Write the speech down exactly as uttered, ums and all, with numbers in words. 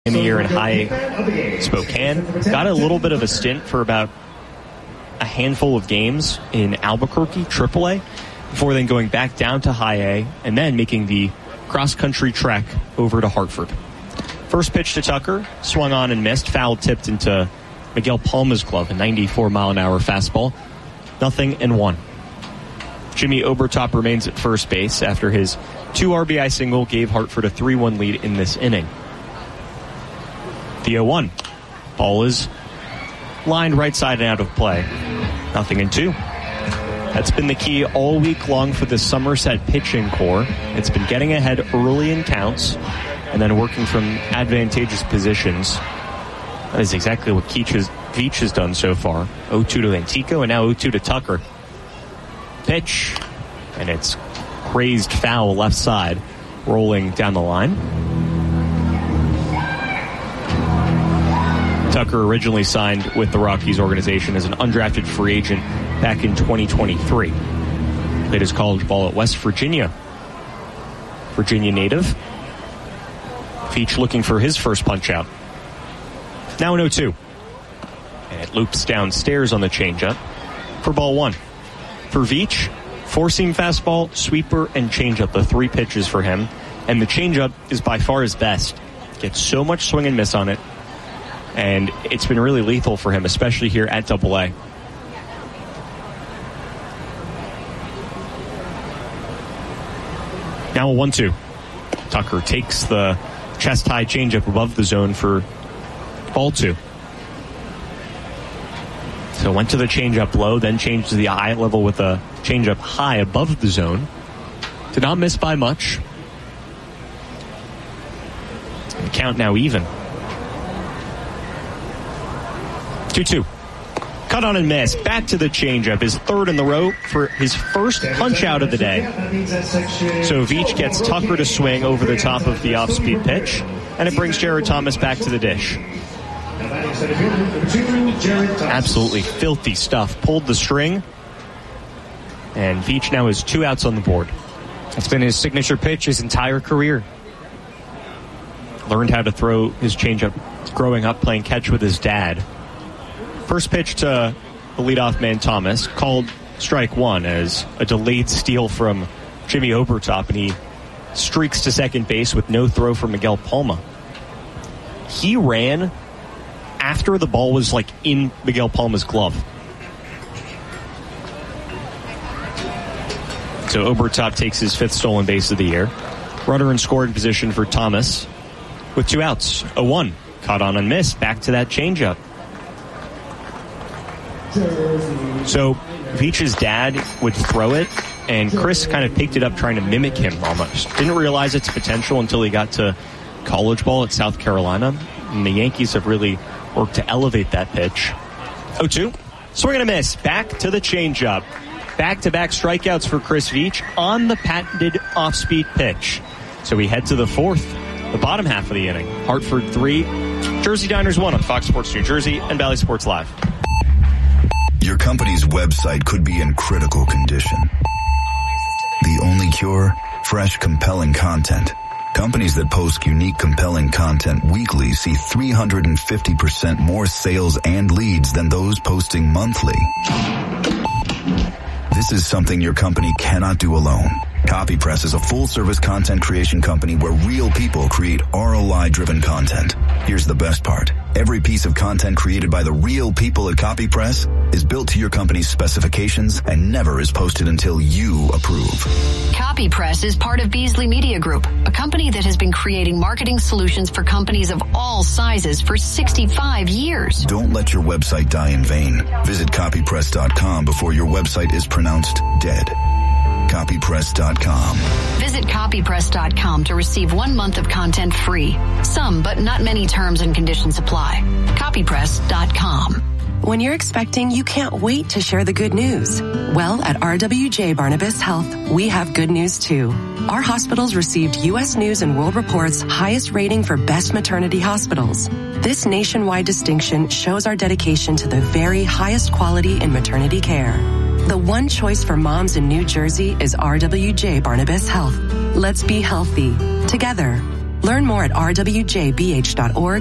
in the year in high Spokane. Got a little bit of a stint for about a handful of games in Albuquerque, triple A, before then going back down to high A and then making the cross-country trek over to Hartford. First pitch to Tucker, swung on and missed, foul tipped into Miguel Palma's glove, a ninety-four mile an hour fastball. Nothing and one. Jimmy Obertop remains at first base after his two R B I single gave Hartford a three one lead in this inning. The oh one. Ball is lined right side and out of play. Nothing in two. That's been the key all week long for the Somerset pitching core. It's been getting ahead early in counts and then working from advantageous positions. That is exactly what Keach has, Veach has done so far. oh two to Antico and now oh two to Tucker. Pitch. And it's crazed foul left side rolling down the line. Tucker originally signed with the Rockies organization as an undrafted free agent back in twenty twenty-three. Played his college ball at West Virginia. Virginia native. Veach looking for his first punch out. Now an oh two. And it loops downstairs on the changeup for ball one. For Veach, four-seam fastball, sweeper, and changeup, the three pitches for him. And the changeup is by far his best. Gets so much swing and miss on it. And it's been really lethal for him, especially here at double A. Now a one two. Tucker takes the chest-high changeup above the zone for ball two. So went to the changeup low, then changed to the eye level with a changeup high above the zone. Did not miss by much. The count now even. two two. Cut on and miss. Back to the changeup. His third in the row for his first punch out of the day. So Veach gets Tucker to swing over the top of the off-speed pitch, and it brings Jared Thomas back to the dish. Absolutely filthy stuff. Pulled the string, and Veach now has two outs on the board. It's been his signature pitch his entire career. Learned how to throw his changeup growing up playing catch with his dad. First pitch to the leadoff man Thomas, called strike one as a delayed steal from Jimmy Obertop, and he streaks to second base with no throw from Miguel Palma. He ran after the ball was like in Miguel Palma's glove. So Obertop takes his fifth stolen base of the year. Runner in scoring position for Thomas with two outs. oh one. Caught on and missed. Back to that changeup. So Veach's dad would throw it, and Chris kind of picked it up trying to mimic him almost. Didn't realize its potential until he got to college ball at South Carolina. And the Yankees have really worked to elevate that pitch. oh two. Swing and a miss. Back to the changeup. Back-to-back strikeouts for Chris Veach on the patented off-speed pitch. So we head to the fourth, the bottom half of the inning. Hartford three, Jersey Diners one on Fox Sports New Jersey and Valley Sports Live. Your company's website could be in critical condition. The only cure? Fresh, compelling content. Companies that post unique, compelling content weekly see three hundred fifty percent more sales and leads than those posting monthly. This is something your company cannot do alone. CopyPress is a full-service content creation company where real people create R O I-driven content. Here's the best part. Every piece of content created by the real people at CopyPress is built to your company's specifications and never is posted until you approve. CopyPress is part of Beasley Media Group, a company that has been creating marketing solutions for companies of all sizes for sixty-five years. Don't let your website die in vain. Visit copypress dot com before your website is pronounced dead. copypress dot com. Visit copypress dot com to receive one month of content free. Some, but not many terms and conditions apply. copypress dot com. When you're expecting, you can't wait to share the good news. Well, at R W J Barnabas Health, we have good news too. Our hospitals received U S News and World Report's highest rating for best maternity hospitals. This nationwide distinction shows our dedication to the very highest quality in maternity care. The one choice for moms in New Jersey is R W J Barnabas Health. Let's be healthy together. Learn more at r w j b h dot org